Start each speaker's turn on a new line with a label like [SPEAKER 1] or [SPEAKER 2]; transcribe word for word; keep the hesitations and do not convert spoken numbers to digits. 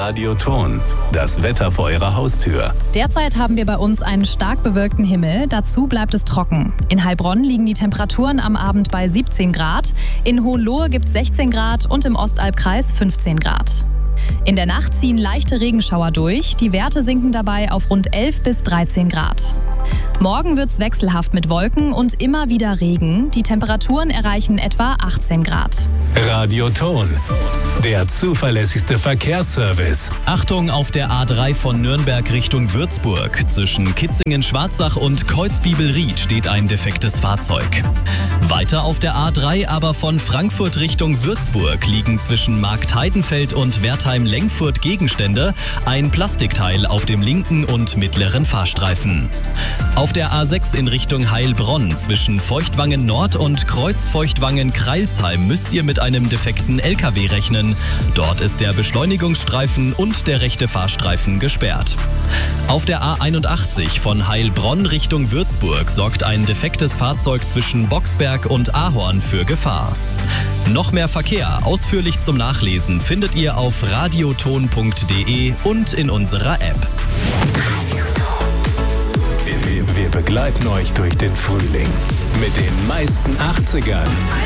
[SPEAKER 1] Radioton, das Wetter vor Ihrer Haustür.
[SPEAKER 2] Derzeit haben wir bei uns einen stark bewölkten Himmel, dazu bleibt es trocken. In Heilbronn liegen die Temperaturen am Abend bei siebzehn Grad, in Hohenlohe gibt es sechzehn Grad und im Ostalbkreis fünfzehn Grad. In der Nacht ziehen leichte Regenschauer durch, die Werte sinken dabei auf rund elf bis dreizehn Grad. Morgen wird es wechselhaft mit Wolken und immer wieder Regen. Die Temperaturen erreichen etwa achtzehn Grad.
[SPEAKER 1] Radioton, der zuverlässigste Verkehrsservice.
[SPEAKER 3] Achtung, auf der A drei von Nürnberg Richtung Würzburg. Zwischen Kitzingen-Schwarzach und Kreuzbibelried steht ein defektes Fahrzeug. Weiter auf der A drei, aber von Frankfurt Richtung Würzburg, liegen zwischen Marktheidenfeld und Wertheim-Lengfurt Gegenstände, ein Plastikteil auf dem linken und mittleren Fahrstreifen. Auf der A sechs in Richtung Heilbronn zwischen Feuchtwangen Nord und Kreuzfeuchtwangen-Kreilsheim müsst ihr mit einem defekten L K W rechnen. Dort ist der Beschleunigungsstreifen und der rechte Fahrstreifen gesperrt. Auf der A einundachtzig von Heilbronn Richtung Würzburg sorgt ein defektes Fahrzeug zwischen Boxberg und Ahorn für Gefahr. Noch mehr Verkehr, ausführlich zum Nachlesen, findet ihr auf radioton punkt de und in unserer App.
[SPEAKER 1] Wir begleiten euch durch den Frühling mit den meisten achtzigern.